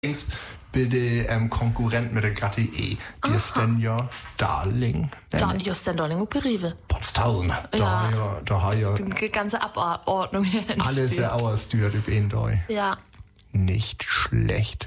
bitte Konkurrent mit der Gratte E. Die ist dann ja Darling. Da ist dann Darling und Perive. Potztausend. Da hat ja die ganze Abordnung hier entsteht. alles ja ausstört über ihn da. Ja. Nicht schlecht.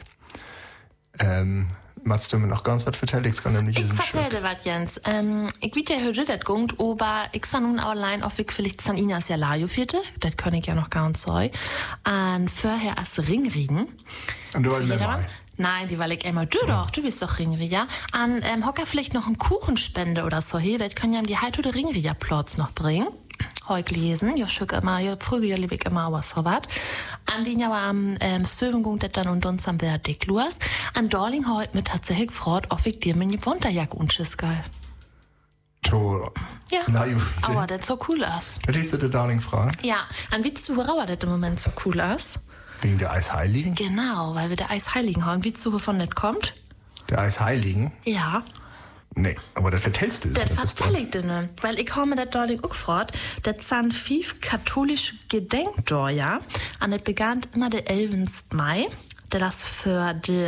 Machst du mir noch ganz was vertellen? Ich kann nämlich Ich vertelle was, Jens. Ich weiß ja, heute das geht, aber ich sah nun allein auf, ich vielleicht San Inas ja Lajo vierte. Das kann ich ja noch gar nicht sagen. Und vorher als Ringrieden. Und du wolltest mal? Nein, die weil ich immer, du bist doch Ringried, ja. An Hocker vielleicht noch einen Kuchenspende oder so, hey, das können ja die Halt oder Ringrieder Plots noch bringen. Heute lesen, ja, schick immer, ja, früher lieb ich immer was so wat. An den ja am Sövengung, das dann und uns am Dick Luas. An Darling heute mit tatsächlich gefragt, ob ich dir meine Wunderjacke unschiss geil. To. Ja. Na, aber das so cool ist. Das ist der Darling fragen? Ja, an wie du rauer das im Moment so cool ist? Wegen der Eisheiligen? Genau, weil wir der Eisheiligen haben. Wie zu wovon das kommt? Der Eisheiligen? Ja. Nee, aber das vertellst du das vertell ich dir nicht, weil ich habe mir das Darling auch gefragt. Das sind 5 katholische Gedenkdor, ja. Und das begann immer der 11. Mai. Der das für die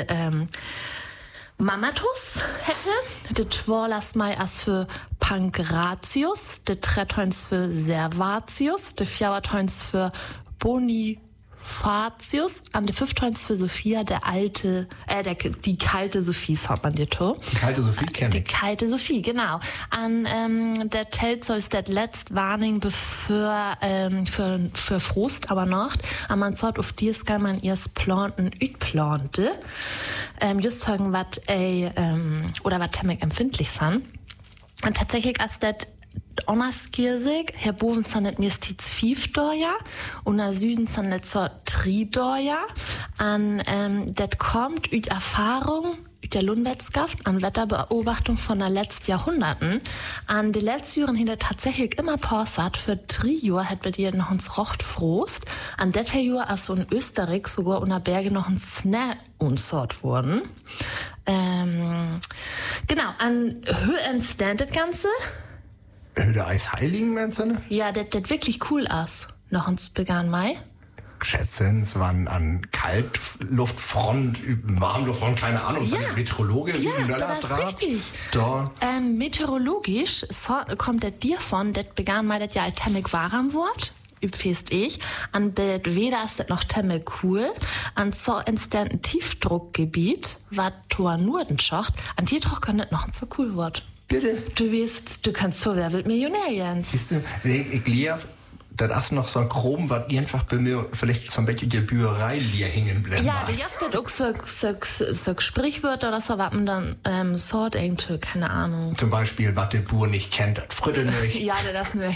Mamatus hätte. Der 12. Mai als für Pankratius. Der 13. für Servatius. Der 14. für Bonifatius, an der 15. für Sophia, die kalte Sophie, sagt man dir, to. Die kalte Sophie kenne ich. Die kalte Sophie, genau. An der Telzeus, das letzte Warning für Frost, aber Nacht. An man sagt, auf die kann man erst planten, plante. Just sagen, was oder was temmig empfindlich sind. Und tatsächlich, als das Onnerskirsig, Herr Boven sandet Mistiz 5 Dorja, und nach Süden sandet so 3 Dorja. An, das kommt üt Erfahrung, üt der Lundwetskaft, an Wetterbeobachtung von der letzten Jahrhunderten. An die letzten Jahren hinter tatsächlich immer Porsat, für 3 Jahre hätten wir dir noch uns Rocht Frost. An das Jahr, als so in Österreich sogar unter Berge noch ein Snä unsort wurden. Genau, an Höhe entstand das Ganze. Der Eisheiligen, meinst du? Ja, das wirklich cool ist. Noch uns begann Mai. Schätzen, es waren an Kaltluftfront, Warmluftfront, keine Ahnung, ja. Meteorologe, ja, das ist richtig. Da. Meteorologisch kommt das dir von, das begann mal das ja als temmig warm Wort. Übfest ich. An weder ist das noch temmel cool. An so entstand ein Tiefdruckgebiet, was Tor Nurdenschacht. An dir doch kann das noch ein so cool Wort. Bitte? Du kannst so, wer wird Millionär, Jens? Siehst du, ich lief, da ist noch so ein Chrom, was einfach bei mir vielleicht zum Beispiel die Bücherei leer hängen bleiben. Ja, die hat auch so Sprichwörter oder so, was man dann sort irgendwie, keine Ahnung. Zum Beispiel, was der Bauer nicht kennt, das Fritte nicht. Ja, das nur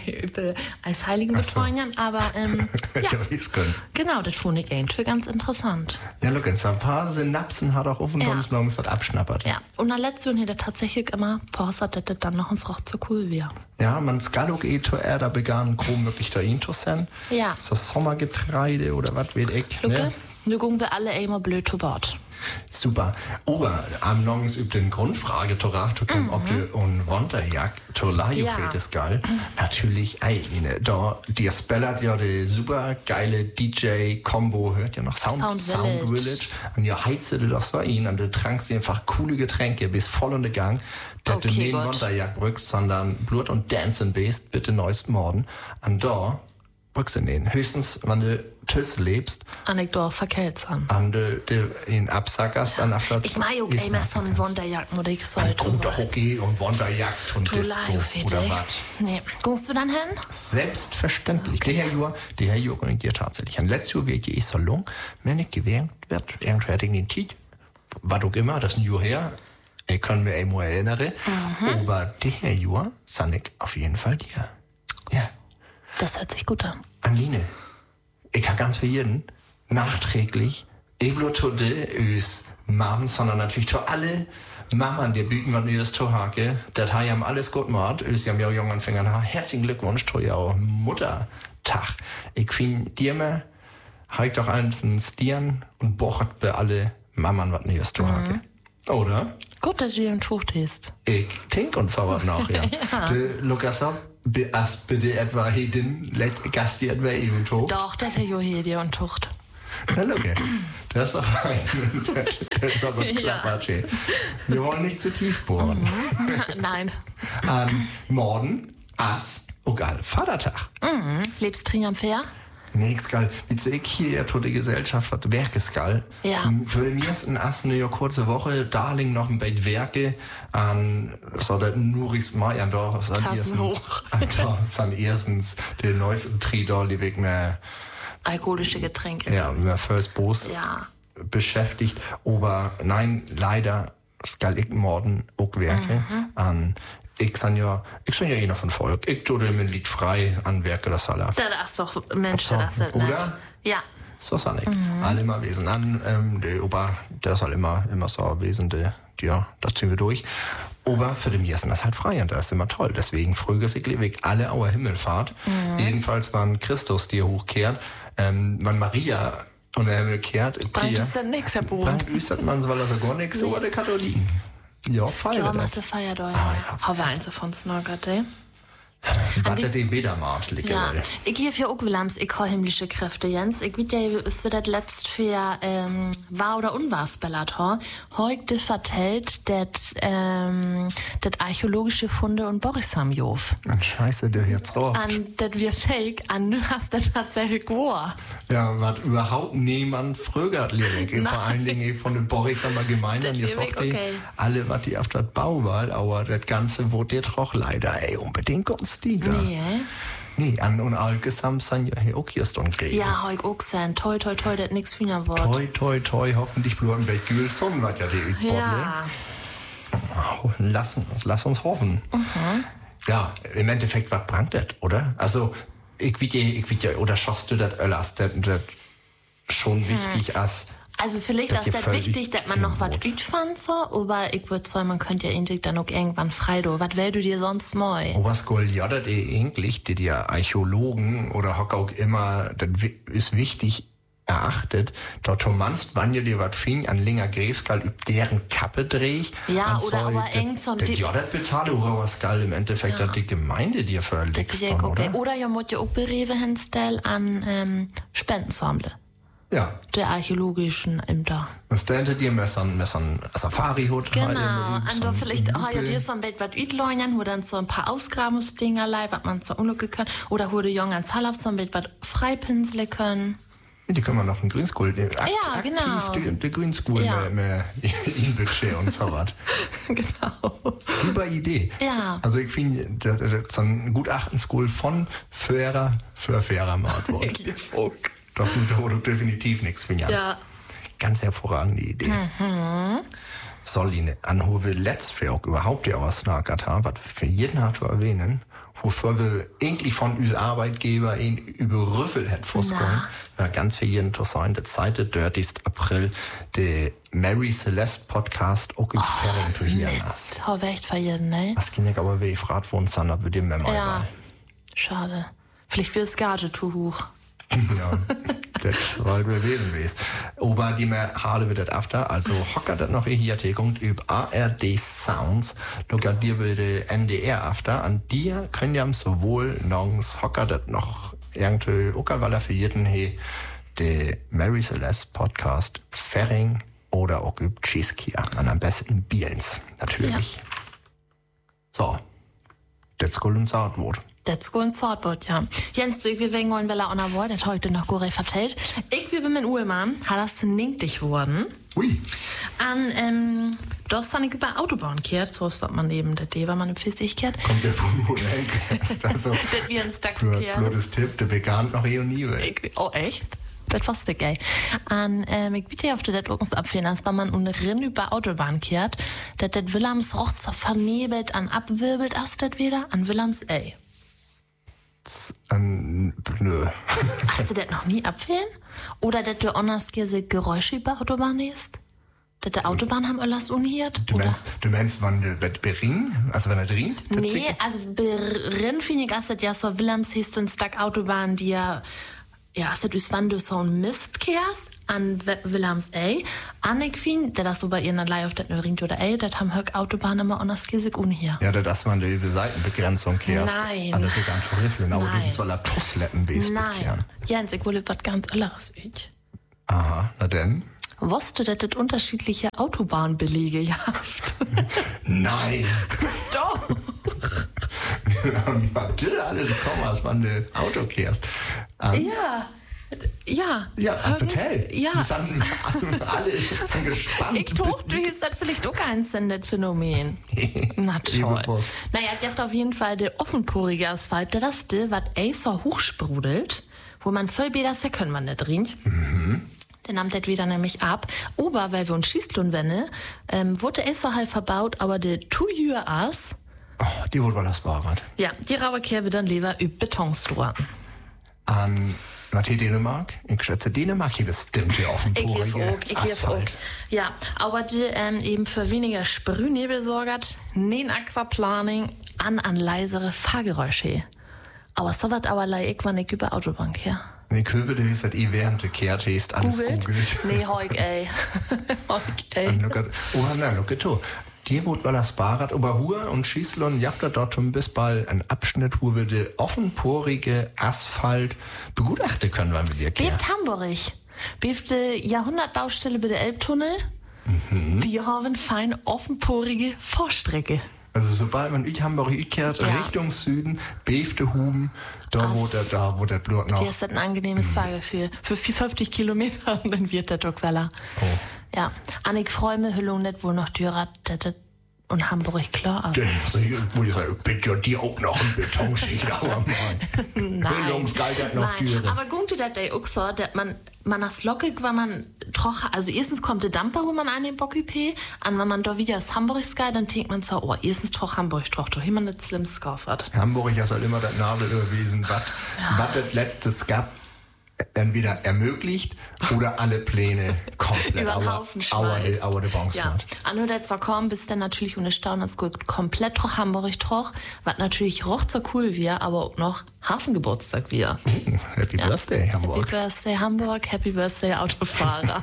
als Heiligen betreuen, aber ja. Genau, das fand ich irgendwie ganz interessant. Ja, look, ein paar Synapsen hat auch offen uns morgens was abschnappert. Ja, und dann letztes Jahr tatsächlich immer Porsat, dass das dann noch uns Roch so cool wäre. Ja, man Skaluk da begann Chrom wirklich da sein. Ja. So Sommergetreide oder was weiß ich. Lucke, nu gehen wir alle immer blöd zu Bord. Super. Aber am Morgens übt den Grundfrage, ob du und Wonderjagd, Tolajo fehlt es geil. Natürlich, da, die spellert ja die super geile DJ-Kombo, hört ja noch Sound Village. Und ja, heizt du das so ein und du trankst einfach coole Getränke, bist voll in den Gang. dass du nicht Wonderjagd brückst, sondern Blut und Dancing bist, bitte neues Morden. Und da brückst du den. Höchstens, wenn du Tüss lebst. Anekdor verkehrt an. Und du ihn absackerst, dann after. Ich mag auch immer so ein Wonderjagd, oder ich sollte. Und Hockey und Wonderjagd und Disco oder was. Nee. Gehst du dann hin? Selbstverständlich. Okay. Der Herr organisiert tatsächlich. Ein letztes Jahr wird die Salon, wenn nicht gewählt wird, irgendwer hat den Titel. Was auch immer, das ist ein Jahr her. Ich kann mich einmal erinnern. Aber der Jahr sag ich auf jeden Fall dir. Ja. Das hört sich gut an. Anline, ich habe ganz für jeden nachträglich Eblo Tode üs Mamen, sondern natürlich zu alle Maman, die büten wir das Torhake. Das haben alles gut gemacht. Üs haben ja Junganfänger. Herzlichen Glückwunsch, to ja Muttertag. Ich finde dir mal, halt doch eins ein Stieren und bochert bei alle Maman, was nicht das Torhake. Oder? Gut, dass du den Tuch hast. Ich tink und zaubert noch, ja. Du, Lukas, bitte etwa hedin, let Gasti etwa eben to. Doch, das hat ja hier dir und Tucht. Na, okay. Das ist aber ein Klappatsche. Wir wollen nicht zu tief bohren. Nein. Morgen, geil, Vatertag. Lebst Triumpher? Nix geil. Wie ich hier die Gesellschaft hat, Werkesgeil. Ja. Für mich ist eine kurze Woche, Darling noch ein bisschen Werke, so der Nuris Mai an da, sind erstens die neuesten Tridor, die wegen mehr alkoholische Getränke. Ja, mehr First Bus beschäftigt. Aber nein, leider, skal ich morgen auch Werke Ich bin ja einer von Volk. Ich tue mir ein Lied frei an Werke der Salat. Das ist doch Mensch, das ist oder? Ja. So ist es alle immer Wesen an. Der Opa, der soll immer so Wesen, da ziehen wir durch. Aber für den Jessen ist halt frei und das ist immer toll. Deswegen früher sich ewig alle Auer Himmelfahrt. Jedenfalls, wann Christus dir hochkehrt, wann Maria und der Himmel kehrt, Brandt ist dann nix, Herr Bohn. Brandt üstert man, weil das gar nichts, aber der Katholiken. Ja, feiert. Ja, Masse feiert euch. Hau wir eins von Snorgert, ey. Warte den Bedermarkt, ja. Ich gehe für auch Willams, ich habe himmlische Kräfte, Jens. Ich weiß ja, es wird das letzt für wahr oder unwahr spellert, heute vertellt, das archäologische Funde und Borisam Jof. An Scheiße, der jetzt raus. An das wir fake, an du hast das tatsächlich wahr. Ja, was überhaupt niemand frögert, Lyrik. Vor allen Dingen von den Borisamer Gemeinden, jetzt auch die, alle, was die auf das Bauwahl, aber das Ganze wurde jetzt auch leider, unbedingt uns. Nee, an und allgesamt sind ja auch hier und Gräben. Ja, heuk auch sein. Toi, toi, toi, das nix wiener Wort. Toi, toi, toi, hoffentlich bleiben bei Gülson, was ja die Ja. Lass uns hoffen. Ja, im Endeffekt, was brannt das, oder? Also, ich will ja, oder schoss du das Öllers, das schon wichtig als. Also vielleicht ist das wichtig, dass man noch was fand, so, aber ich würde sagen, man könnte ja endlich dann auch irgendwann frei do. Was wäre du dir sonst mal? Was goljadert eigentlich, die Archäologen oder Hock auch immer, das ist wichtig erachtet, dort manst, wann ihr dir was fing, an Linger Gräfskal üb deren Kappe dreh. Ja, oder aber eng so. Das jodert betale oder was geil im Endeffekt hat die Gemeinde dir verlegt. Okay. Oder ihr müsst ja auch berewe hinstellen an Spendensammle. Ja. Der archäologischen Ämter. Was da hinter dir Messern Safari-Hut. Genau. Und da vielleicht ja dir so ein bisschen was ütleunen, wo dann so ein paar Ausgrabungsdinger leih, was man zur Unlücke können. Oder wo die Jungen ans Hall auf so ein bisschen was freipinseln können. Die können wir noch in Greenschool. Genau. Aktiv die Greenschool mehr in Budget und so was. Genau. Super Idee. Ja. Also ich finde, das ist so ein Gutachtenschool von Föhrer für Fairer Marktwort. Doch, da definitiv nichts für ja. Ganz hervorragende Idee. Soll ihn anhobe letztfär auch überhaupt ja was nachgert haben, was für jeden hat zu erwähnen, wofür wir eigentlich von unseren Arbeitgeber ihn über Rüffel hat vorgekommen, war ganz für jeden interessant. Der Zeit, 30. April, der Mary Celeste Podcast auch in Ferien zu hier. Mist, hau echt für jeden, ne? Das ging ja aber weh, fragt wo uns dann, ob wir dem mehr ja, schade. Vielleicht für das Gage zu hoch. Ja, das war gewesen. Aber die mehr Haare wird das after, also hocker das noch hier kommt über ARD Sounds, lockert dir bitte NDR after, an dir können ja sowohl nongs hocker das noch irgendwie, weil er für jeden hier, der Mary Celeste Podcast Ferring oder auch über Cheesekier, am besten Bielens, natürlich. Ja. So, das ist und Saatwort. Das gut Sortwort, ja. Jens, du, wir wegen wollen, weil er auch das heute noch Gore vertellt. Ich will mit Uhlmann, hat das ninktig worden. Ui. An, das ist dann über Autobahn kehrt, so ist, was man eben, das war man im Pfirsich kehrt. Kommt der vom also, das wie ein Stack kehrt. Blödes Tipp, der vegan noch nie weg. Oh, echt? Das war's der geil. An, ich bitte ja auf der das abfehlen, als wenn man unten über Autobahn kehrt, das Willems Rochzer vernebelt, an abwirbelt, hast das wieder, an Willems, ey. Nö. Hast du das noch nie abfehlen? Oder dass du onnerskirse Geräusche über Autobahn ist? Dass der Autobahn haben alles unhiert? Du meinst, wann der bering? Also wenn er dringt? Nee, also berin finde ich, dass das ja so Willems hieß und Stack Autobahn, die ja, ist das, wann du so ein Mist kehrst, an Willems an ich finde, der das so bei ihren Leih auf das ringt oder das haben Höck Autobahn immer onnerskirse unhier. Ja, dass man die Seitenbegrenzung kehrst. Nein. Alle die ganz Riffel, aber die soll er Tossleppen bekehren. Jens, ich will was ganz anderes üch. Aha, na denn? Wusstest du, dass es unterschiedliche Autobahnbelege gibt? Nein! Doch! Was du da alles kommst, wenn du Auto kehrst. Ja. Ja, erzähl. Ja. Wir sind alle sind gespannt. Ich doch, du hast das vielleicht auch ein Phänomen. Na toll. Naja, ihr habt auf jeden Fall der offenporige Asphalt, der das, was so hochsprudelt, wo man voll besser sehen können, man nicht riecht. Der nimmt das wieder nämlich ab. Aber, weil wir uns schießen wenn, wurde so halt verbaut, aber der Tujür As. Oh, die wurde das Fahrrad. Ja, die Rauberkehr wird dann lieber über Betonstruhen. An was hier Dänemark? Ich schätze, Dänemark hier bestimmt hier offenporige Asphalt. Ja, aber die eben für weniger Sprühnebel sorgt, nen Aquaplaning an leisere Fahrgeräusche. Aber so was aber ich war nicht über Autobahn her. Nee, Köwe, du hast während der Kehrt hast alles googelt. Nee, heuk, ey. Oh, na, look at dir wurde war das Fahrrad über Hur und Schießlon jafter dort bis bald ein Abschnitt, wo wir die offenporige Asphalt begutachten können, weil wir dir kehren. Beft Hamburg. Beft die Jahrhundertbaustelle bei der Elbtunnel. Die haben fein offenporige Vorstrecke. Also sobald man in Hamburg kehrt, Richtung Süden, befte Huben, da wo der Blut noch. Die ist das ein angenehmes Fahrgefühl. Für 50 Kilometer und dann wird der Quella. Oh. Ja, Annik Freume, Hüllung nicht wohl noch Dürer, und Hamburg klar. Muss ich sagen, bitte dir auch noch ein Betonschicht, aber Bildungsgalt noch Dürer. Aber guckte das der auch so, dass man das lockig, weil man troche, also erstens kommt der Dampfer, wo man an den Bocküp, an wenn man da wieder aus Hamburg sky, dann denkt man so, erstens doch Hamburg, doch immer nicht Slims hat. Hamburg ist halt immer das Nadel gewesen, was das letztes gab. Entweder ermöglicht oder alle Pläne komplett über den Haufen schmeißt. Auer de Bongs ja. An der Zerkorn bist dann natürlich ohne Staunen als gut komplett troch Hamburg troch, was natürlich roch so cool wir, aber auch noch Hafengeburtstag wir. Happy Birthday Hamburg. Happy Birthday Hamburg, Happy Birthday Autofahrer.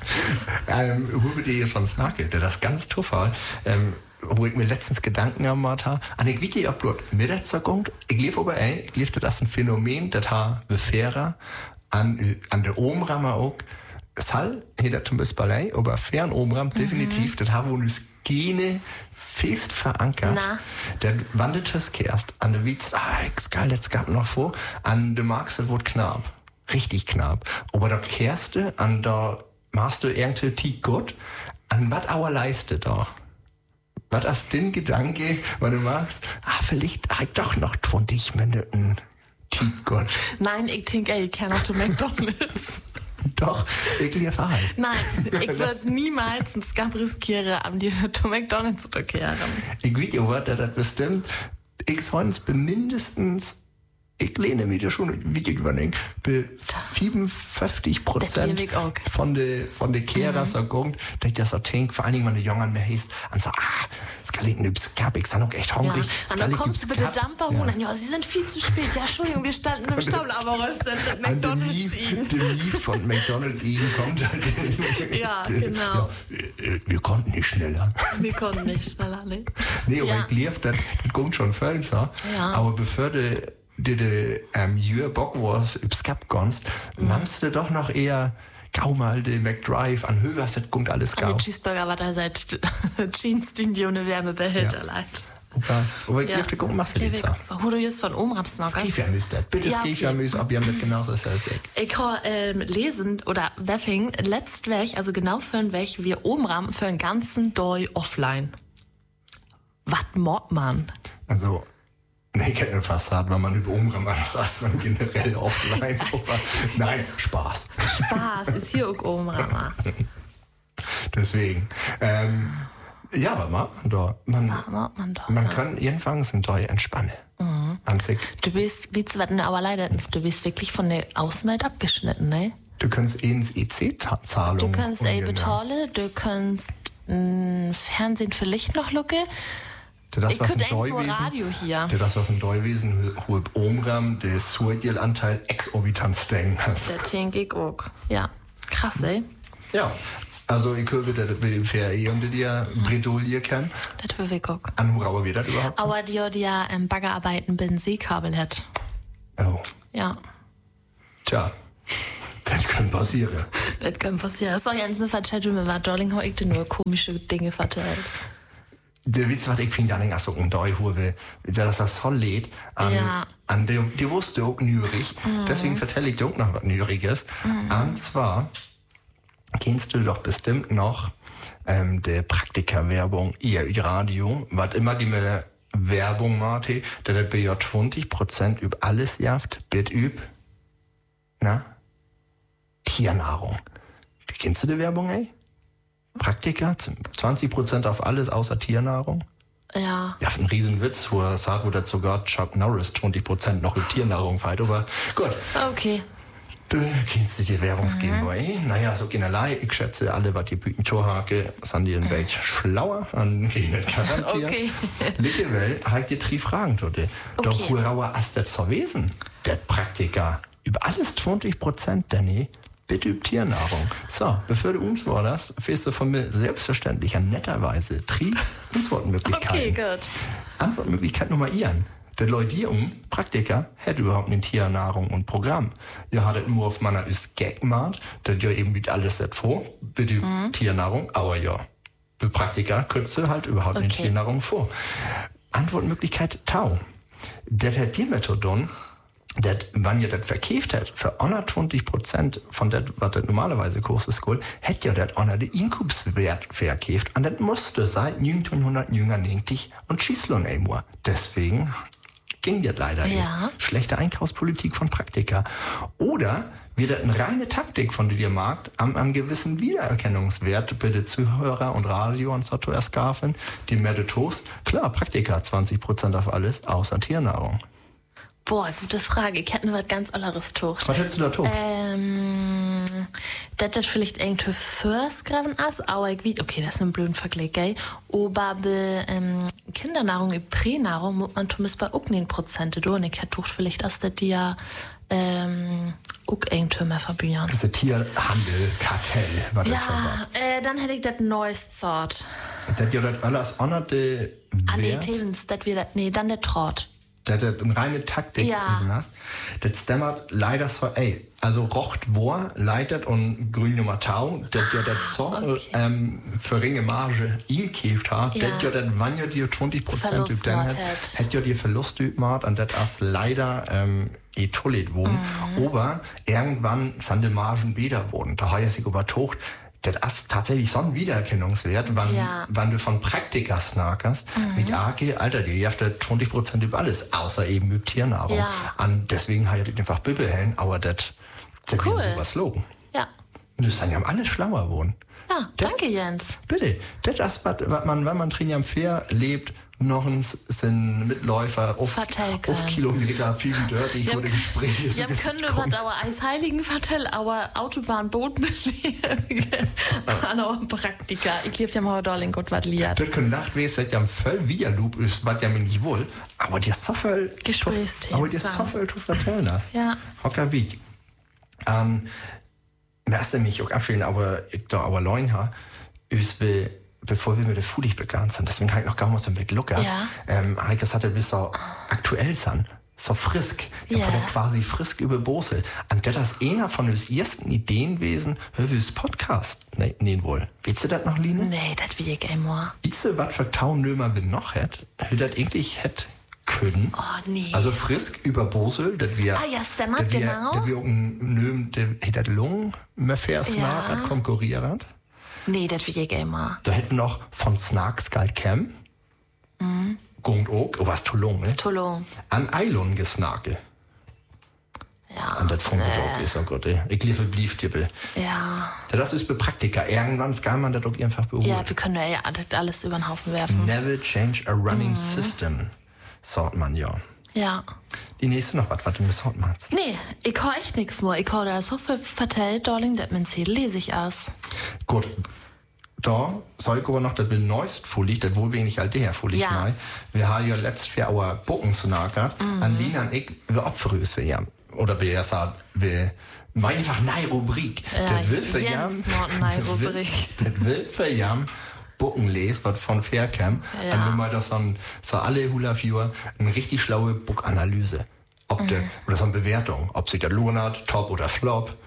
Wo wir dir schon sagen, das ganz toll. Wo ich mir letztens Gedanken gemacht habe, an ich wie auch bloß mit der Zerkommt, ich lief aber ich lief das ein Phänomen, das befährer an der Omrammer auch, Sal, hier zum Beispiel, aber fern Omram, definitiv, das haben wir uns Gene fest verankert. Der wandert das Kerst, an der Witz, geil, jetzt gab noch vor, an der Marx, das wird knapp, richtig knapp, aber das Kerste, an der machst du irgendwie tief gut, an was auer Leiste da. Was ist den Gedanke, wenn du magst, vielleicht doch noch 20 Minuten Tiefgott. Nein, ich denke, ich kann auch zu McDonalds. Doch, ich lief halt. Nein, ich würde niemals ein Skab riskieren, am dir zu McDonalds zu kehren. Ich weiß ja, was das bestimmt. Ich sonst mindestens, ich lehne mich ja schon, wie ich überdenke, bei 57% von der Kehrer-Sagung, dass ich das so denke, vor allen Dingen, wenn die Jungen mehr heißt, und so, es kann nicht nübs gab, ich bin auch echt hungrig. Ja. Und dann kommst du bitte Dampfer holen, und ja, sie sind viel zu spät. Ja, Entschuldigung, wir standen im Stall, aber was denn mit McDonalds ihnen? Der Lied von McDonalds ihnen kommt. Ja, genau. Ja, wir konnten nicht schneller. Wir konnten nicht schneller, ne? Nee, aber ich lief, das kommt schon völlig so. Ja. Aber bevor de Jür Bockwurst übs Kap gonst, nimmst du doch noch eher kaum mal den McDrive an Höhe, das kommt alles gau. Der Cheeseburger war da seit Jeans-Studio eine Wärmebehälter leid. Aber ich lief, guck, machst du die Zeit. So, wo du jetzt von oben rappst noch. Skifermüs, bitte Skifermüs, ob ihr mit genauso ist als ich. Ich habe lesen, oder Weffing, letzt Weg, also genau für ein Weg, wir oben ram für einen ganzen Doi offline. Was mord man? Also, nee, ich hätte eine Fassade, wenn man über Umram das sagt man generell offline. Nein, Spaß. Spaß ist hier auch Umrammer. Deswegen. Ja, aber man kann jedenfalls in Doi entspannen. Du bist, wie zu warten, aber leider, du bist wirklich von der Außenwelt abgeschnitten, ne? Du kannst ins EC-Zahlung. Du kannst betale, du kannst Fernsehen für Licht noch lucke. Das, was ein Radio hier. Das, was ein Deuwesen holt Omram, der Suediel-Anteil exorbitant steigen hast. Der denke ich auch. Ja, krass, ey. Ja, also ich höre, das will fair und dir Bredouille kennen. Das will ich auch. An Hurauer wird das überhaupt? Aber die ja Baggerarbeiten bin Seekabel hat. Oh. Ja. Tja. Das kann passieren. Das kann passieren. So, Jensen vertellt mir, war Darling, ich dir nur komische Dinge vertellt. Der Witz, was ich finde, dann so ein Deuhurve, dass das so lädt, an die wusste auch nürig. Deswegen vertelle ich dir auch noch was Nüriges. Und zwar kennst du doch bestimmt noch der Praktika-Werbung ihr Radio, was immer die mir Werbung macht, der bei 20% über alles jaft, wird Tiernahrung. Kennst du die Werbung, ey? Praktika, 20% auf alles außer Tiernahrung. Ja. Ja, ein Riesenwitz, wo er sagt, wo das sogar Chuck Norris 20% noch in Tiernahrung feiert, aber gut. Okay. Du kennst die Werbungsgeber, ey? Naja, so generell, ich schätze alle, was die Bütentorhake, sind die ein bisschen schlauer, an gehen nicht garantiert. Okay. Licke Welt, halt dir 3 Fragen, Tote. Doch, Hurauer hast das zur Wesen, der Praktika. Über alles 20%, Danny. Bitte üb Tiernahrung. So, bevor du uns warst, fährst du von mir selbstverständlich an netterweise 3 Antwortmöglichkeiten. Okay, gut. Antwortmöglichkeit Nummer 1. Der Leudierung, Praktiker, hätte überhaupt nicht Tiernahrung und Programm. Ihr hattet nur auf meiner ist Gag gemacht, dass ihr eben mit alles set vor, bitte Tiernahrung, aber ja. Für Praktiker kürzt du halt überhaupt nicht Tiernahrung vor. Antwortmöglichkeit Tau. Das hat die Methodon, wenn ihr das verkauft hättet, für 120% von das, was das normalerweise kostet, hättet ihr das unter den Inkubswert verkauft. Und das musste seit 1990 und schießlon einmal. Deswegen ging das leider nicht. Schlechte Einkaufspolitik von Praktika. Oder wird das eine reine Taktik von dir Markt am gewissen Wiedererkennungswert bei den Zuhörer und Radio und so erst gafen, die mehr de Toast. Klar, Praktika, 20% auf alles, außer Tiernahrung. Boah, gute Frage. Ich hätte nur was ganz anderes tocht. Was hättest du da tocht? Das vielleicht irgendwie first graben as, aber ich weiß, okay, das ist ein blöden Vergleich, gell? Aber bei Kindernahrung und Pränahrung muss man zumindest bei auch 9% do. Und ich hätte tocht vielleicht, dass das die ja auch irgendwie mehr verbühren. Das ist Tierhandel, Kartell, was das war. Dann hätte ich das neues Sort. Das ja das alles andere nee, Tevens, das wieder, nee, dann der Trott. Das eine reine Taktik gewesen hast. Das stammert leider so, also rocht vor, leitet und grün Nummer Tau, das ja das so für ringe Marge inkäft hat, das ja das wann ja die 20% übt, dann hätte ja die Verlust gemacht und das ist leider tollet wurden. Aber irgendwann sind die Margen wieder wurden. Da heißt sich aber tocht, das ist tatsächlich so ein Wiedererkennungswert, wann du von Praktika snackerst, mit Arke, Alter, die habt 20% über alles, außer eben über Tiernahrung. Ja. Und deswegen habe ich einfach Bibbelhellen, aber das ist super Slogan. Ja. Und das sind ja alle schlauer geworden. Ja, danke Jens. Bitte, das ist, was man, wenn man drin am Fair lebt, noch sind Mitläufer auf Kilometer viel dirty wurde Gespräche. Ja, können wir was aber Eisheiligen vertellen, aber Autobahnboot an Praktika. Ich lief ja mal Darling Gott was liert. Das können nachwesen, dass ja voll via Loop ist, was ja mir nicht wohl. Aber die ist so viel Gesprächsthemen. Aber die ist so viel zu vertellen hast. Ja. Hocker wie. Mir hast du mich auch empfehlen, aber ich da aber leun ha, bevor wir mit der Fudig begann sind, deswegen habe ich noch gar nicht so ein bisschen Lucker. Heikes hatte bis so aktuell sein, so frisk. Ich habe quasi frisk über Bosel. Und das ist einer von den ersten Ideen gewesen, wie Podcast nehmen wohl. Willst du das noch, Line? Nee, das will ich einmal. Willst du, was für Taunömer wir noch hätt? Wie das eigentlich hätt können? Oh, nee. Also frisk über Bosel, dass wir... ja, stimmt, genau. Dass wir auch einen Nöm, der hätte Lungen mehr Versnart konkurriert. Nee, das will ich immer. Da hätten wir noch von Snarks Galt Cam. Gungt auch, was Toulon, ne? Toulon. An Eilon gesnarke. Ja. Und das funktioniert auch, ist auch gut, ey. Ich liebe Blieftippe. Ja. Das ist für Praktiker. Irgendwann kann man das auch einfach beholen. Ja, wir können ja das alles über den Haufen werfen. Never change a running system, sagt man ja. Ja. Die nächste noch was du mir heute machst. Nee, ich hör echt nichts mehr. Ich hör das so vertellt, Darling, dass mein Zettel lese ich aus. Gut. Da soll ich aber noch, dass wir neuest Folie, das wohl wenig alte her Folie mal. Wir haben ja letztes Jahr auch Bucken zu nackert. An Lina und ich, wir opferös wir ja. Oder wir sagt, wir meine einfach neue Rubrik. Das will für Jam. Das will für Jam. Bucken lest, was von Faircamp, dann will man das so alle Hula-Viewer eine richtig schlaue Book-Analyse. Oder so eine Bewertung, ob sich das lohnt, top oder flop.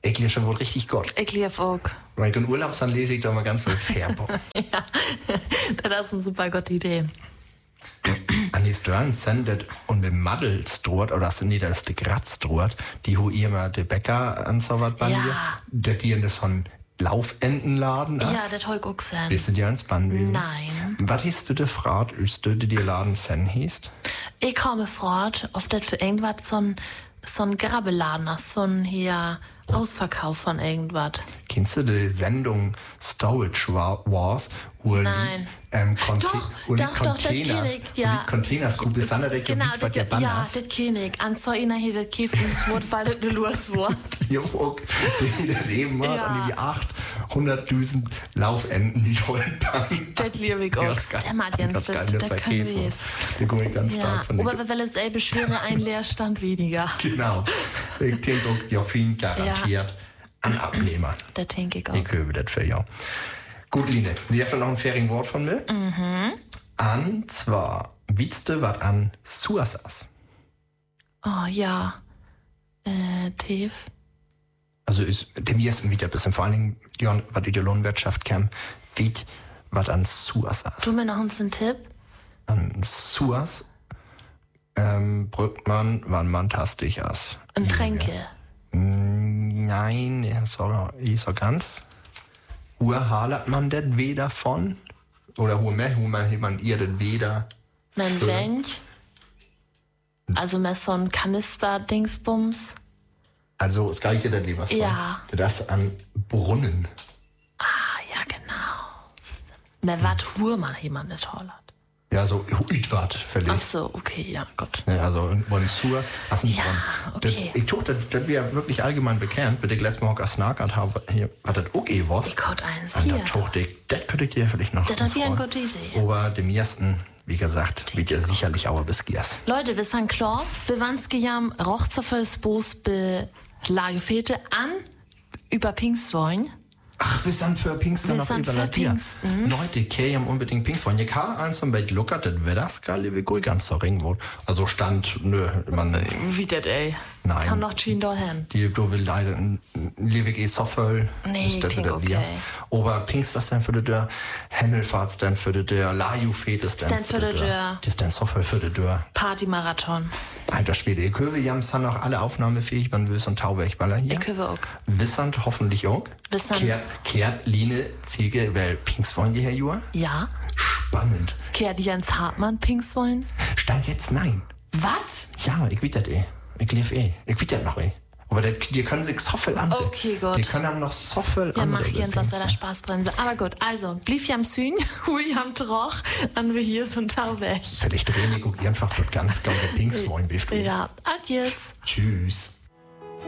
Ich liebe schon wohl richtig gut. Ich liebe auch. Wenn ich in Urlaub dann lese ich da mal ganz viel Färbung. Ja, das ist eine super gute Idee. An die Stern sendet und mit Maddels droht, oder nee, das ist die Graz droht, die hu ihr mal der Bäcker an so was bei mir, der die in das von Laufentenladen ist. Ja, das hol ich auch sein. Bist du dir ins Bann gewesen? Nein. Was hast du gefragt, als du dir Laden sen hießt? Ich habe gefragt, ob das für irgendwas so ein Grabbeladen ist, so ein hier Ausverkauf von irgendwas. Kennst du die Sendung Storage Wars? Nein. Doch, das kenne ich, ja. Die Containers, gut, bis dann der Genau, Gebiet, was der Bann ja, ist. das kenne ich. An so einer hier, das Käfig wurde, weil das eine los wurde. Jo, der Leben hat Ja. und die 800.000 Laufenden, die holen dann. Das liebe ich auch. Das Dämmert Jens, das können wir jetzt. Da komme ich ganz Ja, stark von aber wenn es beschwere, ein Leerstand weniger. Genau. Ich denke auch, ja, viel garantiert an Abnehmer. Das denke ich auch. Ich höre das für ja. Gut, Line, wir haben noch ein fairing Wort von mir. Und zwar, wiedst du was an Suasas? Oh ja. Tief. Also ist dem ersten wieder ein bisschen, vor allen Dingen, Jon, was die Lohnwirtschaft kam, wie was an Suasas? Du mir noch einen Tipp? An Suas brückt man, wann man tastig ist. Ein Tränke. Nein, ich so ganz. Ur halert man das weder von? Oder hu man ihr das weder? Mein Wench. Also mehr so ein Kanister-Dingsbums. Also, es geht dir das lieber so. Ja. Das an Brunnen. Ah, ja, genau. Mehr wat hur man jemand nicht hollert. Ja, so Ütwart, Ach verlegt. so, okay, ja, Gott. Ja, also, und Suas, Ja, okay. Ich tue das wäre wirklich allgemein bekannt, bitte letztes Mal auch gesnagert habe, hier, was das okay was. Ich kaut eins Und hier. das tuchte ich, das könnte ich dir vielleicht noch. Das ist ja eine gute Idee. Aber dem ersten, wie gesagt, wird ja sicherlich auch bis Giers. Leute, wir sind klar, wir waren gejam Rochzerfelsbos be Lagefete an über Pinkstwein. Ach, wir sind für Pinkster Wir noch sind für überlapiert. Pfingsten. Leute, kämen unbedingt Pinkstwein. Je kann eins und bei Luckert, das wäre das geil, wie gut ganz so ring. Also stand, nö, man. Wie das, ey? Nein. Jetzt haben noch Jean dahin. Die du will leider Liebig Soffel. Nee, ich denke, okay. Aber Pinkster ist dann für die Dörr, Hemmelfahrts dann für die Dörr, Lajufet ist dann für die Dörr. Das ist dann Soffel für die Dörr. Partymarathon. Alter Schwede, ich höre, wir haben dann noch alle aufnahmefähig, wann wir und Taubergballer hier. Ich höre auch. Wissend hoffentlich auch. Wissend. Kehrt Line Ziege, weil Pinks wollen die Herr Jua? Ja. Spannend. Kehrt Jens Hartmann Pinkstwein? Stand jetzt nein. Was? Ja, ich weiß das Ich lief Ich weiß das noch Aber die können sich so viel an. Okay, gut. Die können dann noch so viel Ja, mach andere Jens, das Dings wäre der sein. Spaßbremse. Aber gut, also, blieb ja am Süden, hui am Troch, an wir hier so ein Tauberg. Vielleicht drehen die einfach dort ganz gaul der Pinks wollen. Ja, adios. Tschüss.